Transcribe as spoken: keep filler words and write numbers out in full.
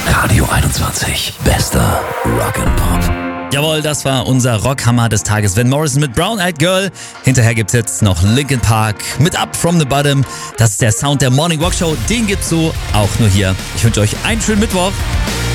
Radio einundzwanzig. Bester Rock'n'Pop. Jawohl, das war unser Rockhammer des Tages. Van Morrison mit Brown Eyed Girl. Hinterher gibt's jetzt noch Linkin Park mit Up From The Bottom. Das ist der Sound der Morning Walk Show. Den gibt's so auch nur hier. Ich wünsche euch einen schönen Mittwoch.